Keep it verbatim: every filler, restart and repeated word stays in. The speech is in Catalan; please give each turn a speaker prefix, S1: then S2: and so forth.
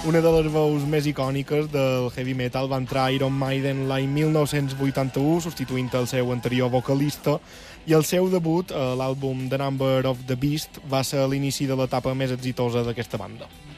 S1: Una de les veus més icòniques del heavy metal va entrar a Iron Maiden l'any mil nou-cents vuitanta-u, substituint el seu anterior vocalista, i el seu debut, a l'àlbum The Number of the Beast, va ser l'inici de l'etapa més exitosa d'aquesta banda.